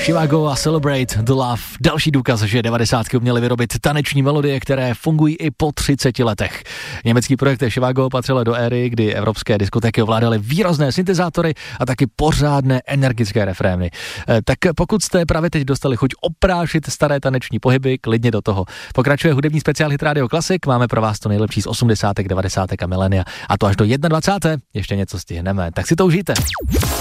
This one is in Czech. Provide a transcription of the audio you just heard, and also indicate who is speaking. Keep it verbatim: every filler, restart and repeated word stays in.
Speaker 1: Chivago a Celebrate the Love. Další důkaz, že devadesátky uměly vyrobit taneční melodie, které fungují i po třiceti letech. Německý projekt Chivago patřil do éry, kdy evropské diskotéky ovládaly výrazné syntezátory a taky pořádné energické refrény. Tak pokud jste právě teď dostali chuť oprášit staré taneční pohyby, klidně do toho. Pokračuje hudební speciál Hit Radio Classic, máme pro vás to nejlepší z osmdesátek, devadesátek a milénia. A to až do dvacátého prvního Ještě něco stihneme, tak si to užijte.